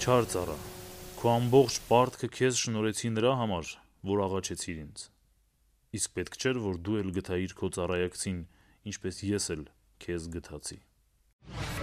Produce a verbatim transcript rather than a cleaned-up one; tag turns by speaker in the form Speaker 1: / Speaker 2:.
Speaker 1: Չար ծառա, քո ամբողջ պարտքը քեզ շնորհեցի նրա համար, որ աղաչեցիր ինձ: Իսկ պետք չէր, որ դու էլ գթայիր քո ծառայակցին, ինչպես ես էլ քեզ գթացի: